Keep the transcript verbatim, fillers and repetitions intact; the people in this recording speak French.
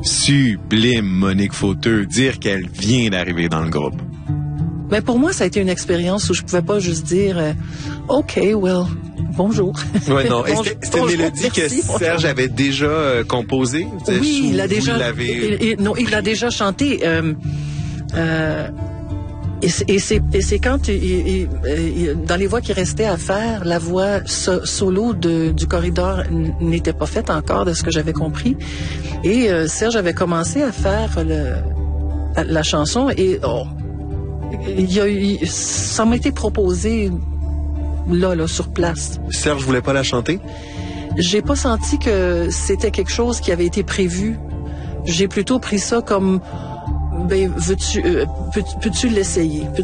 Sublime, Monique Fauteux, dire qu'elle vient d'arriver dans le groupe. Mais pour moi, ça a été une expérience où je pouvais pas juste dire euh, OK, well, bonjour. Ouais, non. Bonjour, C'était c'était une bonjour, mélodie merci, que Serge bonjour. avait déjà euh, composée. Oui, il l'a déjà. Vous l'avez... il- il- non, il l'a déjà chanté. Euh, euh, et c'est et c'est et c'est quand il, il- il- dans les voix qui restaient à faire, la voix so- solo de, du corridor n- n'était pas faite encore, de ce que j'avais compris. Et euh, Serge avait commencé à faire le, la, la chanson et oh, il y a eu, ça m'a été proposé là, là, sur place. Serge voulait pas la chanter? J'ai pas senti que c'était quelque chose qui avait été prévu. J'ai plutôt pris ça comme, ben, veux-tu, euh, peux, peux-tu l'essayer?